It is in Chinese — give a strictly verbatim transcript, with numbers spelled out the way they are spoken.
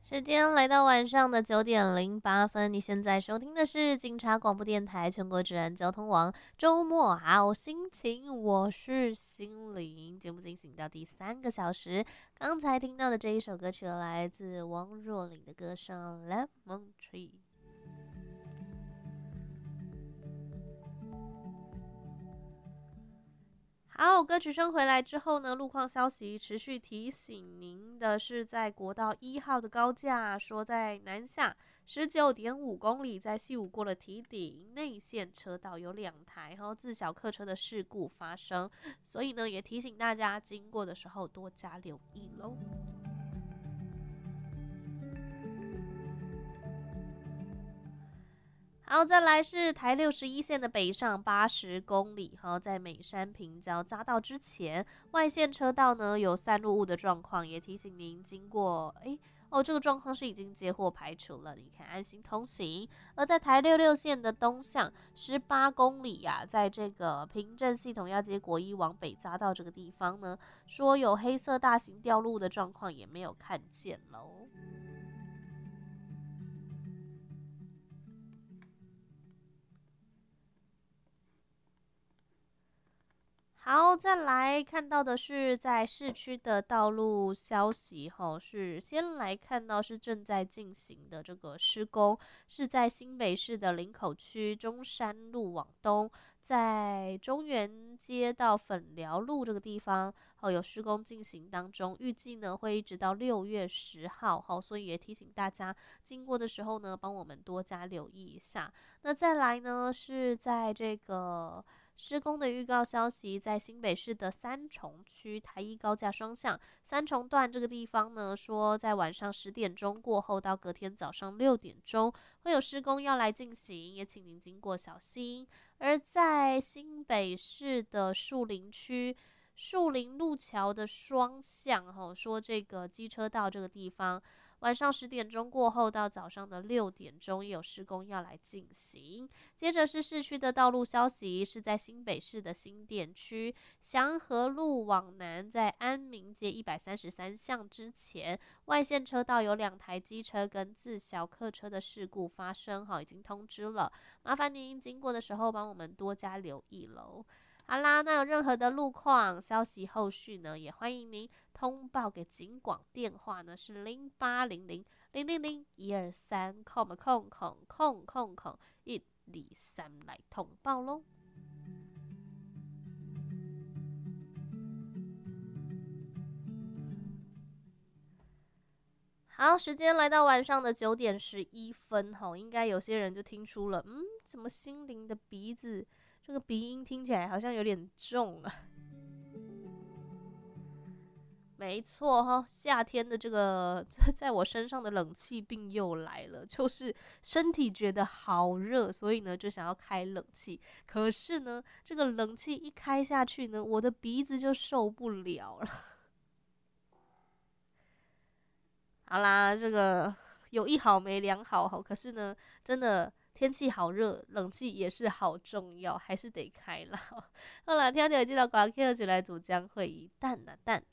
时间来到晚上的九点零八分，你现在收听的是警察广播电台全国治安交通网周末好心情，我是心灵。节目进行到第三个小时，刚才听到的这一首歌曲来自王若琳的歌声《Lemon Tree》。好，歌曲声回来之后呢，路况消息持续提醒您的是，在国道一号的高架，说在南下十九点五公里，在西武过了堤顶内线车道有两台然后自小客车的事故发生，所以呢，也提醒大家经过的时候多加留意喽。好，再来是台六十一线的北上八十公里，好，在美山平交匝道之前，外线车道呢有散落物的状况，也提醒您经过，哎，哦，这个状况是已经接获排除了，你可以安心通行。而在台六六线的东向十八公里呀、啊，在这个平镇系统要接国一往北匝道这个地方呢，说有黑色大型掉落的状况，也没有看见喽。好，再来看到的是在市区的道路消息吼，是先来看到是正在进行的这个施工，是在新北市的林口区中山路往东，在中原街到粉寮路这个地方，哦有施工进行当中，预计呢会一直到六月十号，好，所以也提醒大家经过的时候呢，帮我们多加留意一下。那再来呢是在这个。施工的预告消息，在新北市的三重区台一高架双向三重段这个地方呢，说在晚上十点钟过后到隔天早上六点钟会有施工要来进行，也请您经过小心。而在新北市的树林区。树林路桥的双向，吼，说这个机车道这个地方，晚上十点钟过后到早上的六点钟也有施工要来进行。接着是市区的道路消息，是在新北市的新店区祥和路往南，在安民街一百三十三巷之前，外线车道有两台机车跟自小客车的事故发生，哈，已经通知了，麻烦您经过的时候帮我们多加留意喽。好啦，那有任何的路况消息，后续呢也欢迎您通报给警广，电话呢是零八零零零零零一二三空空空空空空一二三来通报喽。好，时间来到晚上的九点十一分，哈，应该有些人就听出了，嗯，怎么心灵的鼻子这个鼻音听起来好像有点重啊。没错哈，夏天的这个在我身上的冷气病又来了，就是身体觉得好热，所以呢就想要开冷气。可是呢，这个冷气一开下去呢，我的鼻子就受不了了。好啦，这个有一好没两好，可是呢，真的天气好热，冷气也是好重要，还是得开啦。好啦，听到这道歌曲就来主将会议蛋啊蛋。